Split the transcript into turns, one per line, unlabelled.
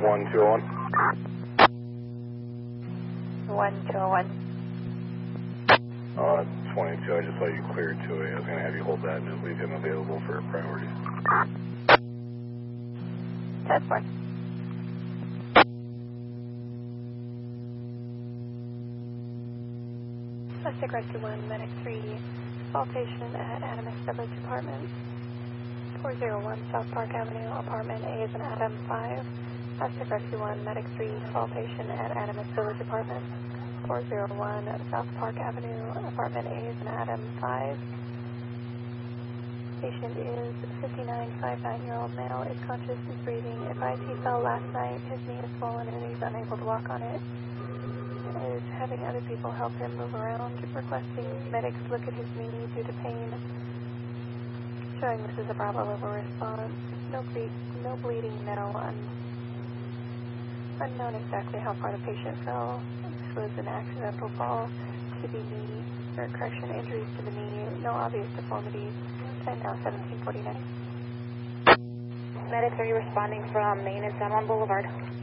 1201.
1201.
22, I just saw you cleared to it. I was going to have you hold that and just leave him available for priorities.
That's fine. Plastic Rescue 1, Medic 3, call patient at Adamus Village Apartment, 401 South Park Avenue, Apartment A is an Adam 5. Plastic Rescue 1, Medic 3, call patient at Adamus Village Apartment, 401 South Park Avenue, Apartment A is an Adam 5. Patient is 59-year-old male, is conscious, is breathing. Advised he fell last night. His knee is swollen and he's unable to walk on it. Is having other people help him move around, requesting medics look at his knee due to pain. Showing this is a Bravo level response. No bleeding, no. Unknown exactly how far the patient fell. This was an accidental fall to the knee, or correction, injuries to the knee. No obvious deformities. And now 1749.
Medics, are you responding from Main and San Juan Boulevard?